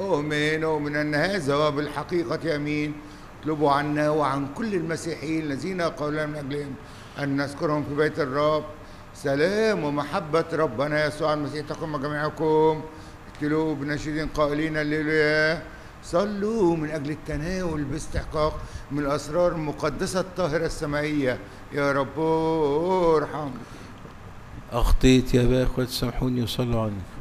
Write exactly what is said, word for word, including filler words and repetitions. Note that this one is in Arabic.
نؤمن من أن هذا وبالحقيقة أمين. اطلبوا عنا وعن كل المسيحيين الذين قالوا من أجلهم أن نذكرهم في بيت الرب. سلام ومحبة ربنا يسوع المسيح تكون مع جميعكم. اقتلوا بنشيد قائلين هللويا. صلوا من أجل التناول باستحقاق من الأسرار المقدسة الطاهرة السمائية. يا رب ارحم. أخطيت يا باخوة سامحوني وصلوا عني.